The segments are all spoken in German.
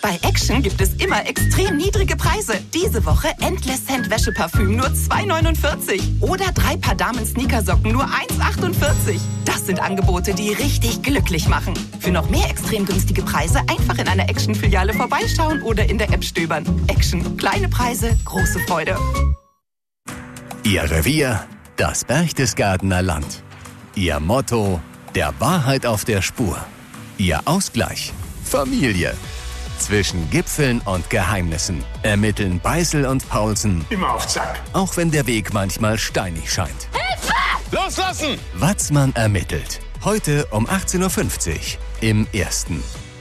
Bei Action gibt es immer extrem niedrige Preise. Diese Woche Endless Scent Wäscheparfüm nur 2,49. Oder 3 Paar Damen-Sneakersocken nur 1,48. Das sind Angebote, die richtig glücklich machen. Für noch mehr extrem günstige Preise einfach in einer Action-Filiale vorbeischauen oder in der App stöbern. Action. Kleine Preise, große Freude. Ihr Revier, das Berchtesgadener Land. Ihr Motto, der Wahrheit auf der Spur. Ihr Ausgleich, Familie. Zwischen Gipfeln und Geheimnissen ermitteln Beißel und Paulsen. Immer auf Zack. Auch wenn der Weg manchmal steinig scheint. Hilfe! Loslassen! Watzmann ermittelt. Heute um 18.50 Uhr im Ersten.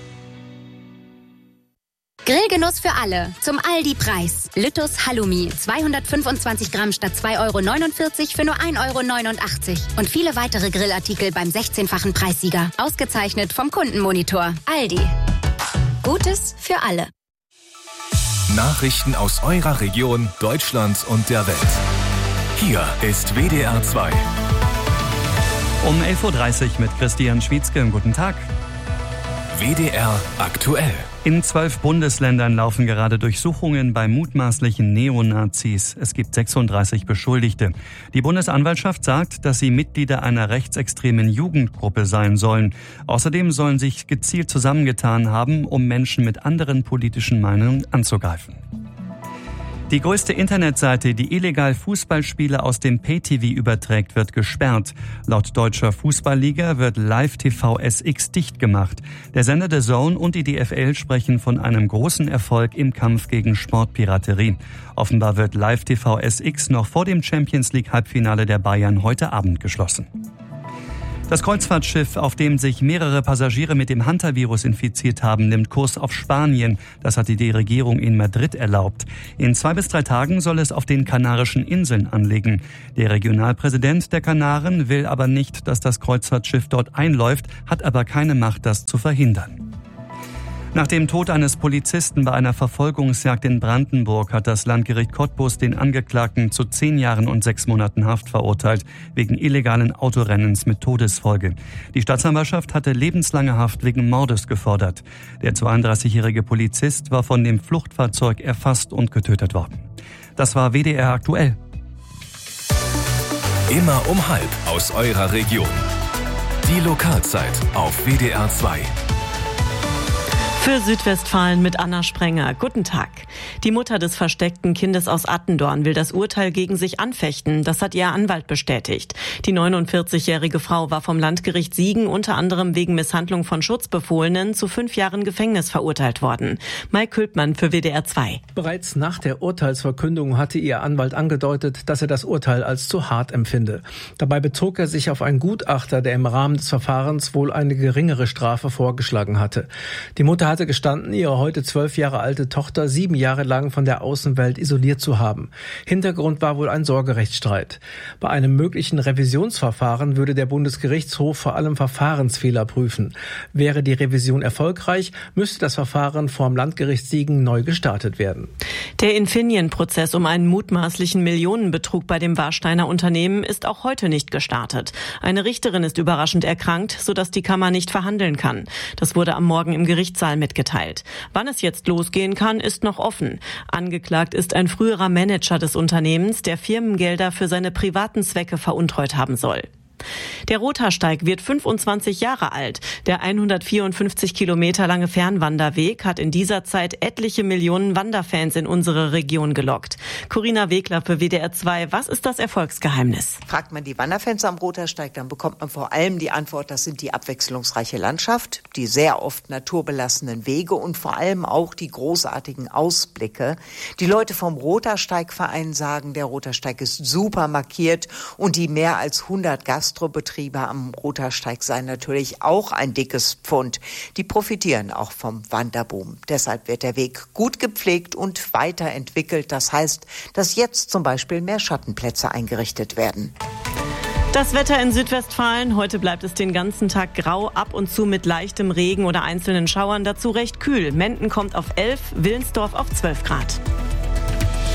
Grillgenuss für alle. Zum Aldi-Preis. Lüttus Halloumi. 225 Gramm statt 2,49 € für nur 1,89 €. Und viele weitere Grillartikel beim 16-fachen Preissieger. Ausgezeichnet vom Kundenmonitor. Aldi. Gutes für alle. Nachrichten aus eurer Region, Deutschland und der Welt. Hier ist WDR 2. Um 11.30 Uhr mit Christian Schwietzke. Guten Tag. WDR aktuell. In 12 Bundesländern laufen gerade Durchsuchungen bei mutmaßlichen Neonazis. Es gibt 36 Beschuldigte. Die Bundesanwaltschaft sagt, dass sie Mitglieder einer rechtsextremen Jugendgruppe sein sollen. Außerdem sollen sich gezielt zusammengetan haben, um Menschen mit anderen politischen Meinungen anzugreifen. Die größte Internetseite, die illegal Fußballspiele aus dem Pay-TV überträgt, wird gesperrt. Laut Deutscher Fußballliga wird Live TV SX dicht gemacht. Der Sender The Zone und die DFL sprechen von einem großen Erfolg im Kampf gegen Sportpiraterie. Offenbar wird Live TV SX noch vor dem Champions League Halbfinale der Bayern heute Abend geschlossen. Das Kreuzfahrtschiff, auf dem sich mehrere Passagiere mit dem Hantavirus infiziert haben, nimmt Kurs auf Spanien. Das hat die Regierung in Madrid erlaubt. In 2 bis 3 Tagen soll es auf den Kanarischen Inseln anlegen. Der Regionalpräsident der Kanaren will aber nicht, dass das Kreuzfahrtschiff dort einläuft, hat aber keine Macht, das zu verhindern. Nach dem Tod eines Polizisten bei einer Verfolgungsjagd in Brandenburg hat das Landgericht Cottbus den Angeklagten zu 10 Jahren und 6 Monaten Haft verurteilt, wegen illegalen Autorennens mit Todesfolge. Die Staatsanwaltschaft hatte lebenslange Haft wegen Mordes gefordert. Der 32-jährige Polizist war von dem Fluchtfahrzeug erfasst und getötet worden. Das war WDR aktuell. Immer um 12:30 aus eurer Region. Die Lokalzeit auf WDR 2. Für Südwestfalen mit Anna Sprenger. Guten Tag. Die Mutter des versteckten Kindes aus Attendorn will das Urteil gegen sich anfechten. Das hat ihr Anwalt bestätigt. Die 49-jährige Frau war vom Landgericht Siegen unter anderem wegen Misshandlung von Schutzbefohlenen zu 5 Jahren Gefängnis verurteilt worden. Mike Külpmann für WDR 2. Bereits nach der Urteilsverkündung hatte ihr Anwalt angedeutet, dass er das Urteil als zu hart empfinde. Dabei bezog er sich auf einen Gutachter, der im Rahmen des Verfahrens wohl eine geringere Strafe vorgeschlagen hatte. Die Mutter hatte gestanden, ihre heute 12 Jahre alte Tochter 7 Jahre lang von der Außenwelt isoliert zu haben. Hintergrund war wohl ein Sorgerechtsstreit. Bei einem möglichen Revisionsverfahren würde der Bundesgerichtshof vor allem Verfahrensfehler prüfen. Wäre die Revision erfolgreich, müsste das Verfahren vorm Landgericht Siegen neu gestartet werden. Der Infineon-Prozess um einen mutmaßlichen Millionenbetrug bei dem Warsteiner Unternehmen ist auch heute nicht gestartet. Eine Richterin ist überraschend erkrankt, sodass die Kammer nicht verhandeln kann. Das wurde am Morgen im Gerichtssaal mitgeteilt. Wann es jetzt losgehen kann, ist noch offen. Angeklagt ist ein früherer Manager des Unternehmens, der Firmengelder für seine privaten Zwecke veruntreut haben soll. Der Rothaarsteig wird 25 Jahre alt. Der 154 Kilometer lange Fernwanderweg hat in dieser Zeit etliche Millionen Wanderfans in unsere Region gelockt. Corinna Wegler für WDR 2. Was ist das Erfolgsgeheimnis? Fragt man die Wanderfans am Rothaarsteig, dann bekommt man vor allem die Antwort, das sind die abwechslungsreiche Landschaft, die sehr oft naturbelassenen Wege und vor allem auch die großartigen Ausblicke. Die Leute vom Rothaarsteigverein sagen, der Rothaarsteig ist super markiert und die mehr als 100 Gastrobetriebe am Rothaarsteig seien natürlich auch ein dickes Pfund. Die profitieren auch vom Wanderboom. Deshalb wird der Weg gut gepflegt und weiterentwickelt. Das heißt, dass jetzt zum Beispiel mehr Schattenplätze eingerichtet werden. Das Wetter in Südwestfalen. Heute bleibt es den ganzen Tag grau, ab und zu mit leichtem Regen oder einzelnen Schauern. Dazu recht kühl. Menden kommt auf 11, Willensdorf auf 12 Grad.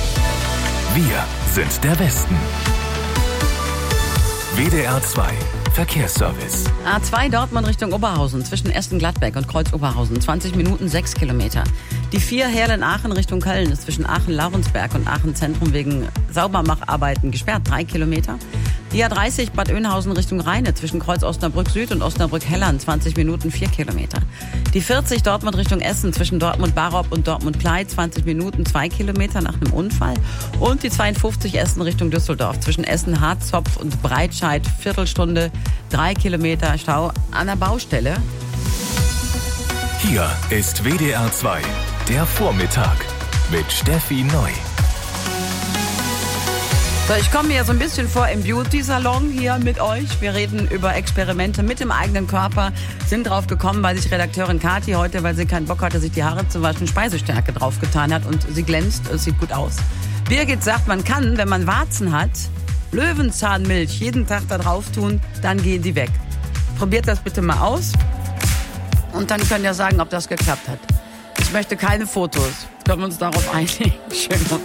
Wir sind der Westen. WDR 2 Verkehrsservice. A2 Dortmund Richtung Oberhausen zwischen Essen-Gladbeck und Kreuz-Oberhausen. 20 Minuten, 6 Kilometer. Die 4 Herlen-Aachen Richtung Köln ist zwischen Aachen-Laurensberg und Aachen-Zentrum wegen Saubermacharbeiten gesperrt. 3 Kilometer. Die A30 Bad Oeynhausen Richtung Rheine zwischen Kreuz Osnabrück Süd und Osnabrück Hellern. 20 Minuten, 4 Kilometer. Die 40 Dortmund Richtung Essen zwischen Dortmund-Barop und Dortmund-Klei. 20 Minuten, 2 Kilometer nach einem Unfall. Und die 52 Essen Richtung Düsseldorf zwischen Essen-Harzopf und Breitscheid. Viertelstunde, 3 Kilometer Stau an der Baustelle. Hier ist WDR 2, der Vormittag mit Steffi Neu. So, ich komme mir so ein bisschen vor im Beauty-Salon hier mit euch. Wir reden über Experimente mit dem eigenen Körper. Sind drauf gekommen, weil sich Redakteurin Kathi heute, weil sie keinen Bock hatte, sich die Haare zu waschen, Speisestärke draufgetan hat und sie glänzt, es sieht gut aus. Birgit sagt, man kann, wenn man Warzen hat, Löwenzahnmilch jeden Tag da drauf tun, dann gehen die weg. Probiert das bitte mal aus und dann könnt ihr sagen, ob das geklappt hat. Ich möchte keine Fotos. Können wir uns darauf einigen? Schönen guten